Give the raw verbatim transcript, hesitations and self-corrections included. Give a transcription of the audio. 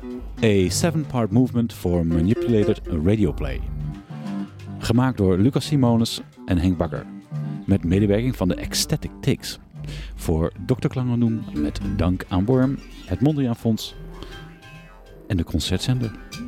A seven-part movement for manipulated radio play. Gemaakt door Lucas Simonis en Henk Bakker. Met medewerking van de Ecstatic Tics. Voor dokter Klangendoen met dank aan Worm, het Mondriaan Fonds en de Concertzender.